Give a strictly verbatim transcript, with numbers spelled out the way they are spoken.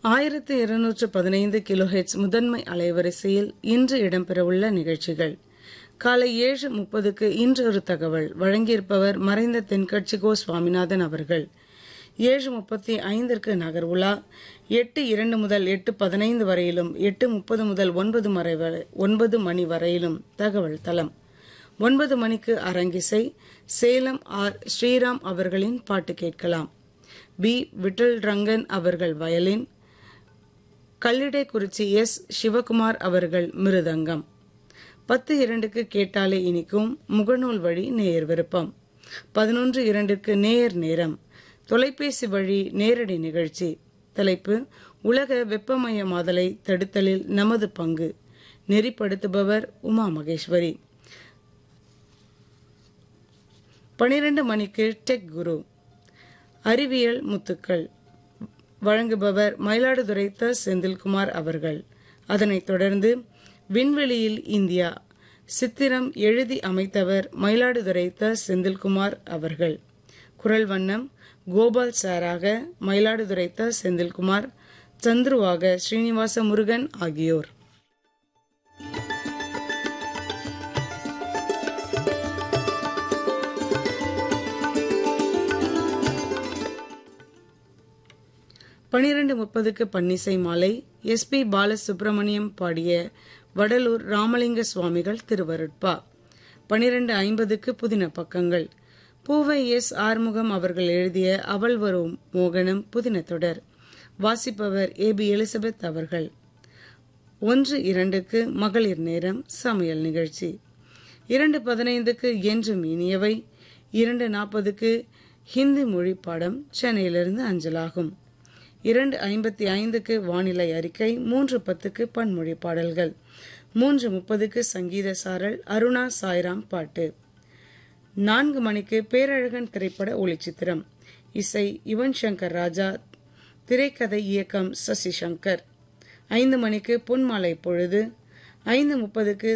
ஆயிரத்து இருநூற்று பதினைந்து கிலோ ஹெர்ட்ஸ் முதன்மை அலைவரிசையில் இன்று இடம்பெறவுள்ள நிகழ்ச்சிகள். காலை ஏழு முப்பதுக்கு இன்று ஒரு தகவல் வழங்கியிருப்பவர் மறைந்த தென்கட்சி கோ சுவாமிநாதன் அவர்கள். ஏழு முப்பத்தி ஐந்திற்கு நகர் உலா. எட்டு இரண்டு முதல் எட்டு பதினைந்து வரையிலும் எட்டு முப்பது முதல் ஒன்பது மறை ஒன்பது மணி வரையிலும் தகவல் தளம். ஒன்பது மணிக்கு அரங்கிசை. சேலம் ஆர் ஸ்ரீராம் அவர்களின் பாட்டு கேட்கலாம். பி விட்டல் ரங்கன் அவர்கள் வயலின். கல்லிடைக்குறிச்சி எஸ் சிவகுமார் அவர்கள் மிருதங்கம். பத்து இரண்டுக்கு கேட்டாலே இனிக்கும் முகநூல் வழி நேயர் விருப்பம். பதினொன்று இரண்டுக்கு நேயர் நேரம் தொலைபேசி வழி நேரடி நிகழ்ச்சி. தலைப்பு உலக வெப்பமயமாதலை தடுத்தலில் நமது பங்கு. நெறிப்படுத்துபவர் உமா மகேஸ்வரி. பனிரெண்டு மணிக்கு டெக் குரு அறிவியல் முத்துக்கள் வழங்குபவர் மயிலாடுதுறை த செந்தில்குமார் அவர்கள். அதனைத் தொடர்ந்து விண்வெளியில் இந்தியா சித்திரம் எழுதி அமைத்தவர் மயிலாடுதுறை த செந்தில்குமார் அவர்கள். குரல் வண்ணம் கோபால் சாராக மயிலாடுதுறை த செந்தில்குமார், சந்துருவாக ஸ்ரீனிவாச முருகன் ஆகியோர். பனிரெண்டு முப்பதுக்கு பன்னிசை மாலை. எஸ் பி பாலசுப்ரமணியம் பாடிய வடலூர் ராமலிங்க சுவாமிகள் திருவருட்பா. பனிரெண்டு ஐம்பதுக்கு புதின பக்கங்கள். பூவை எஸ் ஆறுமுகம் அவர்கள் எழுதிய அவள் வரும் மோகனம் புதின தொடர். வாசிப்பவர் ஏ பி எலிசபெத் அவர்கள். ஒன்று இரண்டுக்கு மகளிர் நேரம் சமையல் நிகழ்ச்சி. இரண்டு பதினைந்துக்கு என்றும் இனியவை. இரண்டு நாற்பதுக்கு ஹிந்தி மொழி பாடம் சென்னையிலிருந்து அஞ்சலாகும். இரண்டு ஐம்பத்தி ஐந்துக்கு வானிலை அறிக்கை. மூன்று பத்துக்கு பன்மொழி பாடல்கள். மூன்று முப்பதுக்கு சங்கீத சாரல் அருணா சாய்ராம் பாட்டு. நான்கு மணிக்கு பேரழகன் திரைப்பட ஒளிச்சித்திரம். இசை யுவன் சங்கர் ராஜா. திரைக்கதை இயக்கம் சசி சங்கர். ஐந்து மணிக்கு பொன்மாலை பொழுது. ஐந்து முப்பதுக்கு